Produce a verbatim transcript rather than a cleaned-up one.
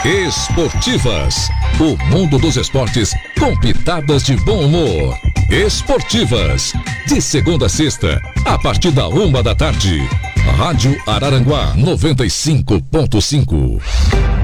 Esportivas, o mundo dos esportes com pitadas de bom humor. Esportivas, de segunda a sexta, a partir da uma da tarde. Rádio Araranguá noventa e cinco ponto cinco.